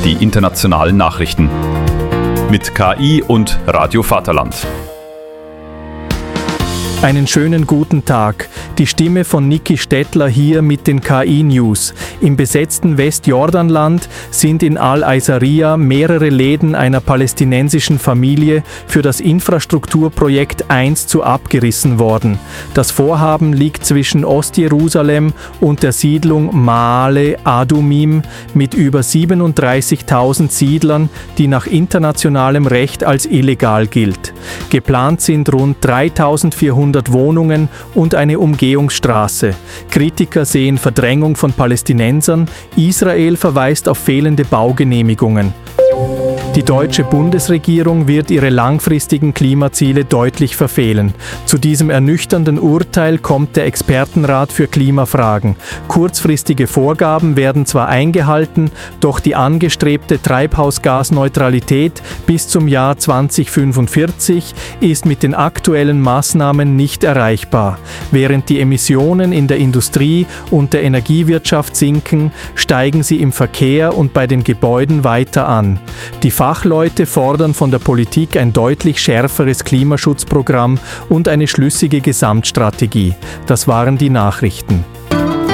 die internationalen Nachrichten. Mit KI und Radio Vaterland. Einen schönen guten Tag. Die Stimme von Niki Stettler hier mit den KI-News. Im besetzten Westjordanland sind in Al-Aizariya mehrere Läden einer palästinensischen Familie für das Infrastrukturprojekt 1 zu abgerissen worden. Das Vorhaben liegt zwischen Ostjerusalem und der Siedlung Ma'ale Adumim mit über 37.000 Siedlern, die nach internationalem Recht als illegal gilt. Geplant sind rund 3.400 Wohnungen und eine Umgehungsstraße. Kritiker sehen Verdrängung von Palästinensern, Israel verweist auf fehlende Baugenehmigungen. Die deutsche Bundesregierung wird ihre langfristigen Klimaziele deutlich verfehlen. Zu diesem ernüchternden Urteil kommt der Expertenrat für Klimafragen. Kurzfristige Vorgaben werden zwar eingehalten, doch die angestrebte Treibhausgasneutralität bis zum Jahr 2045 ist mit den aktuellen Maßnahmen nicht erreichbar. Während die Emissionen in der Industrie und der Energiewirtschaft sinken, steigen sie im Verkehr und bei den Gebäuden weiter an. Die Fachleute fordern von der Politik ein deutlich schärferes Klimaschutzprogramm und eine schlüssige Gesamtstrategie. Das waren die Nachrichten.